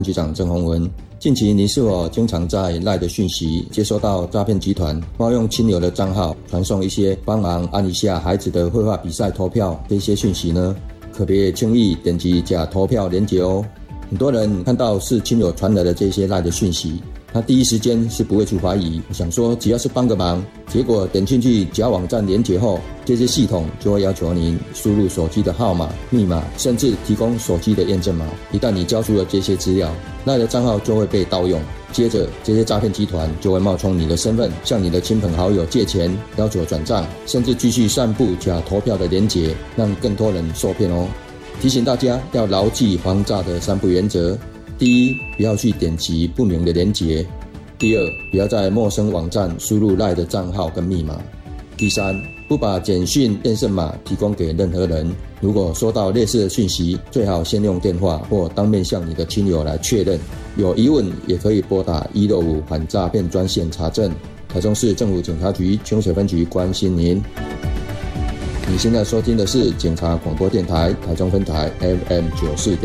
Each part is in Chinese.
局长郑宏文，近期您是否经常在 LINE 的讯息接收到诈骗集团冒用亲友的账号传送一些帮忙按一下孩子的绘画比赛投票这些讯息呢？可别轻易点击假投票连结哦。很多人看到是亲友传来的这些 LINE 的讯息，他第一时间是不会去怀疑，想说只要是帮个忙，结果点进去假网站连结后，这些系统就会要求您输入手机的号码、密码，甚至提供手机的验证码。一旦你交出了这些资料，LINE的账号就会被盗用。接着这些诈骗集团就会冒充你的身份，向你的亲朋好友借钱，要求转账，甚至继续散布假投票的连结，让更多人受骗哦。提醒大家要牢记防诈的3不原则：第一，不要去点击不明的连结；第二，不要在陌生网站输入 LINE 的账号跟密码；第三，不把简讯验证码提供给任何人。如果收到类似的讯息，最好先用电话或当面向你的亲友来确认。有疑问也可以拨打165反诈骗专线查证。台中市政府警察局清水分局关心您。你现在收听的是警察广播电台台中分台 FM 94.5。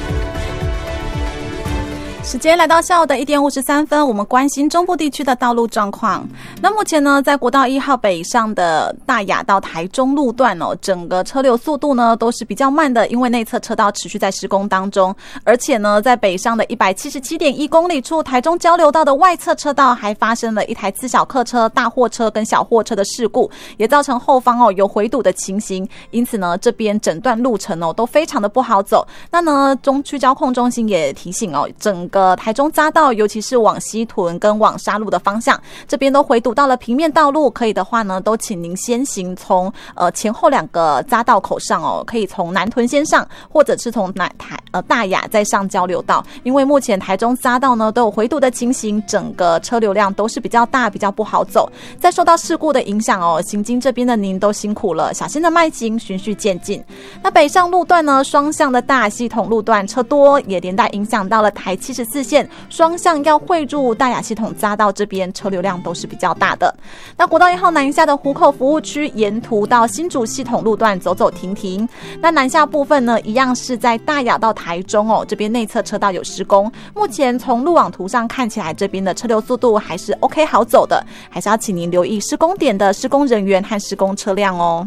时间来到下午的1点53分，我们关心中部地区的道路状况。那目前呢，在国道1号北上的大雅到台中路段整个车流速度呢都是比较慢的，因为内侧车道持续在施工当中。而且呢，在北上的 177.1 公里处台中交流道的外侧车道还发生了一台次小客车、大货车跟小货车的事故，也造成后方有回堵的情形。因此呢，这边整段路程都非常的不好走。那呢，中区交控中心也提醒整个台中匝道，尤其是往西屯跟往沙鹿的方向，这边都回堵到了平面道路，可以的话呢，都请您先行从前后2个匝道口上可以从南屯先上，或者是从大雅再上交流道。因为目前台中匝道呢都有回堵的情形，整个车流量都是比较大，比较不好走。在受到事故的影响行经这边的您都辛苦了，小心的迈行，循序渐进。那北上路段呢，双向的大系统路段车多，也连带影响到了台74线双向要汇入大雅系统匝道这边，车流量都是比较大的。那国道1号南下的湖口服务区，沿途到新竹系统路段走走停停。那南下部分呢，一样是在大雅到台中这边内侧车道有施工。目前从路网图上看起来，这边的车流速度还是 OK 好走的，还是要请您留意施工点的施工人员和施工车辆哦。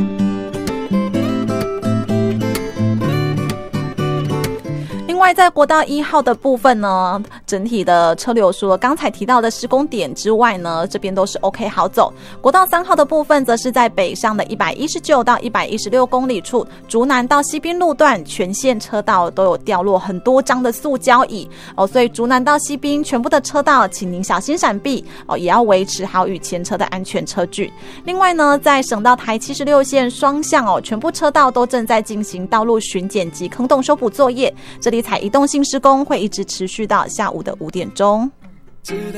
另外在国道1号的部分呢，整体的车流除了刚才提到的施工点之外呢，这边都是 OK 好走。国道3号的部分则是在北上的119到116公里处，竹南到西滨路段全线车道都有掉落很多张的塑胶椅所以竹南到西滨全部的车道请您小心闪避也要维持好与前车的安全车距。另外呢，在省道台76线双向全部车道都正在进行道路巡检及坑洞修补作业，这里采移动性施工，会一直持续到下午的5点钟。